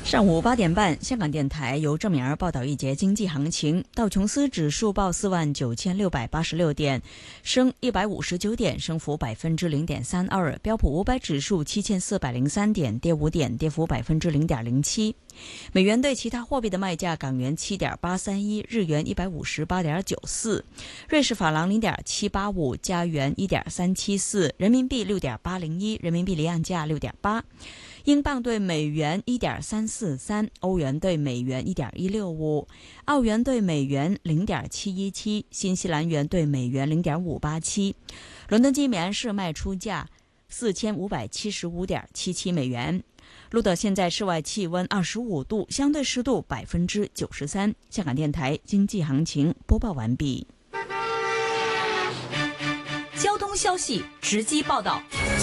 上午8点半，香港电台由郑敏儿报道一节经济行情。道琼斯指数报49686点，升159点，升幅0.32%。标普500指数7403点，跌5点，跌幅0.07%。美元对其他货币的卖价：港元7.831，日元158.94，瑞士法郎0.785，加元1.374，人民币6.801，人民币离岸价6.8。英镑对美元1.343，欧元对美元1.165，澳元对美元0.717，新西兰元对美元0.587。伦敦金每安士卖出价4575.77美元。录得现在室外气温25度，相对湿度93%。香港电台经济行情播报完毕。 交通消息直击报道。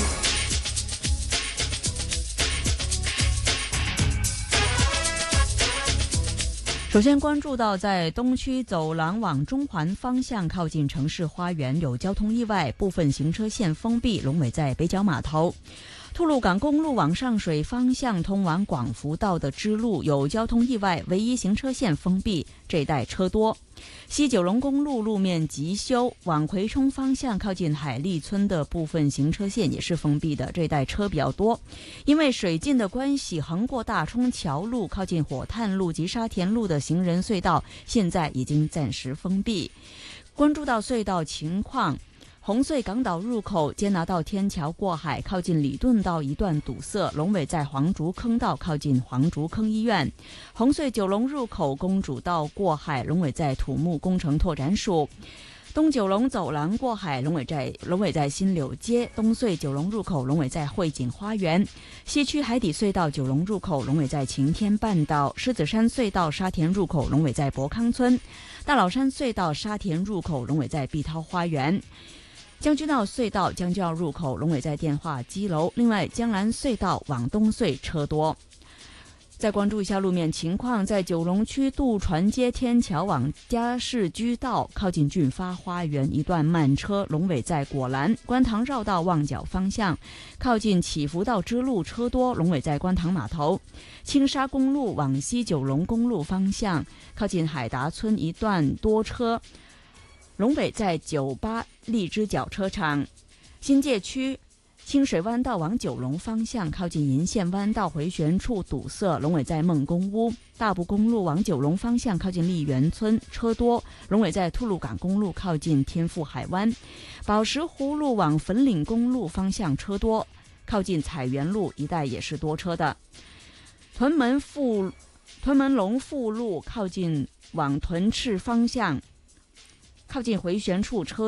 首先关注到，在东区走廊往中环方向靠近城市花园有交通意外，部分行车线封闭，龙尾在北角码头。吐露港公路往上水方向通往广福道的支路有交通意外，唯一行车线封闭，这一带车多。西九龙公路路面急修，往葵涌方向靠近海丽村的部分行车线也是封闭的，这一带车比较多。因为水浸的关系，横过大冲桥路靠近火炭路及沙田路的行人隧道现在已经暂时封闭。关注到隧道情况，红隧港岛入口坚拿道天桥过海靠近礼顿道一段堵塞，龙尾在黄竹坑道靠近黄竹坑医院。红隧九龙入口公主道过海，龙尾在土木工程拓展署。东九龙走廊过海，龙尾在新柳街。东隧九龙入口，龙尾在汇景花园。西区海底隧道九龙入口，龙尾在晴天半岛。狮子山隧道沙田入口，龙尾在博康村。大老山隧道沙田入口，龙尾在碧涛花园。将军澳隧道将军澳入口，龙尾在电话机楼。另外，江南隧道往东隧车多。再关注一下路面情况，在九龙区渡船街天桥往嘉士居道靠近俊发花园一段慢车，龙尾在果栏。观塘绕道旺角方向靠近祈福道支路车多，龙尾在观塘码头。青沙公路往西九龙公路方向靠近海达村一段多车，龙尾在98荔枝角车场。新界区清水湾道往九龙方向靠近银线湾道回旋处堵塞，龙尾在孟公屋。大埔公路往九龙方向靠近丽园村车多，龙尾在吐露港公路靠近天富海湾。宝石湖路往粉岭公路方向车多，靠近彩园路一带也是多车的。屯门龙富路靠近往屯赤方向靠近回旋处车